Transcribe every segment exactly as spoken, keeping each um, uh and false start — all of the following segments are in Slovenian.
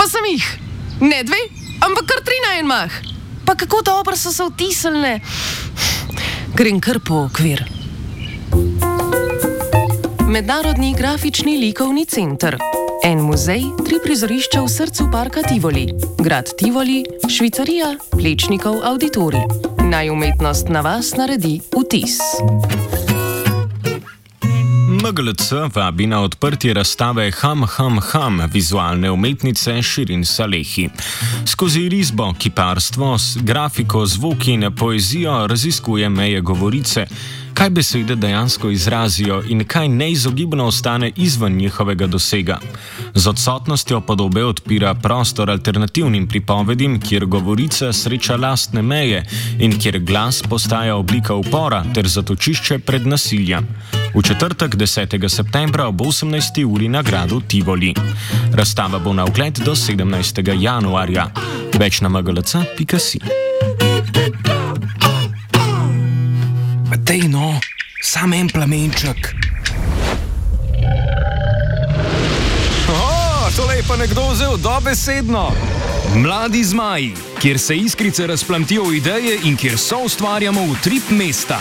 Pa sem jih. Ne dve, ampak kar tri na en mah. Pa kako dobro so se vtisnile. Grem kar po okvir. Mednarodni grafični likovni center. En muzej, tri prizorišča v srcu parka Tivoli. Grad Tivoli, Švicarija, Plečnikov auditorij. Naj umetnost na vas naredi vtis. M G L C vabi na odprtje razstave Ham Ham Ham vizualne umetnice Širin Salehi. Skozi risbo, kiparstvo, grafiko, zvoki in poezijo raziskuje meje govorice, kaj besede dejansko izrazijo in kaj neizogibno ostane izven njihovega dosega. Z odsotnostjo podobe odpira prostor alternativnim pripovedim, kjer govorica sreča lastne meje in kjer glas postaja oblika upora ter zatočišče pred nasiljem. V četrtek, desetega septembra ob osemnajsti uri na gradu Tivoli. Razstava bo na ogled do sedemnajstega januarja. Več na m g l c pika si. Dej no, sam en plamenček. O, tole je pa nekdo vzel dobesedno. Mladi zmaji, kjer se iskrice razplamtijo v ideje in kjer soustvarjamo utrip mesta.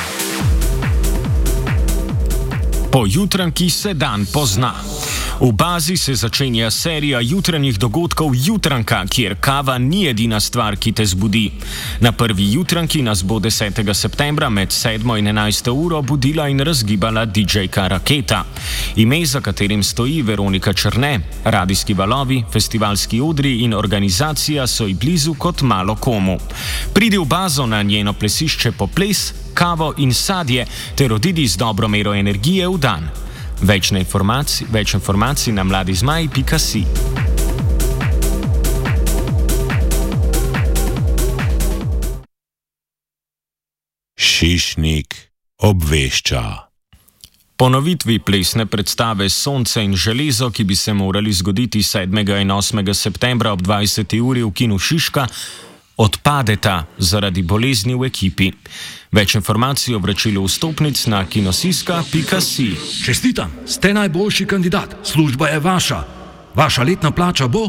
Po jutranki se dan pozna. V bazi se začenja serija jutranjih dogodkov Jutranka, kjer kava ni edina stvar, ki te zbudi. Na prvi jutranki nas bo desetega septembra med sedmo in enajsto uro budila in razgibala didžejka Raketa. Ime, za katerim stoji Veronika Černe, radijski valovi, festivalski odri in organizacija so ji blizu kot malo komu. Pridi v bazo na njeno plesišče po ples, kavo in sadje ter odidi z dobro mero energije v dan. Več informacij, več informacij na mladizmaj pika si. Šišnik obvešča. Ponovitvi plesne predstave Sonce in železo, ki bi se morali zgoditi sedmega in osmega septembra ob dvajseti uri v kinu Šiška, odpadeta zaradi bolezni v ekipi. Več informacij o vračilu vstopnic na kinosiska pika si. Čestitam, ste najboljši kandidat. Služba je vaša. Vaša letna plača bo...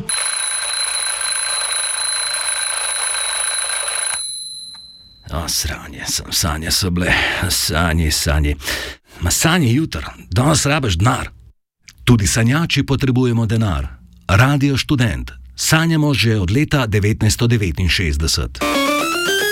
O, sranje, sem, sanje so bile. Sanje, sanje. Ma sanje jutr, danes rabiš denar. Tudi sanjači potrebujemo denar. Radio Študent. Sanjamo že od leta devetnajststo devetinšestdeset.